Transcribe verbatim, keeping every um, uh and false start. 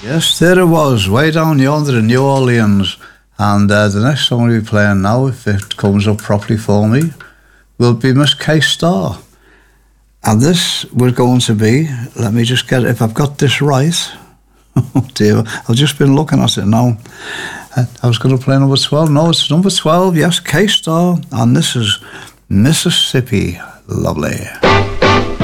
Yes, there it was, way down yonder in New Orleans. And uh, the next song we'll be playing now, if it comes up properly for me, will be Miss K-Star. And this was going to be, let me just get, if I've got this right, oh dear, I've just been looking at it now. I was going to play number twelve. No, it's number twelve, yes, K-Star. And this is Mississippi. Lovely.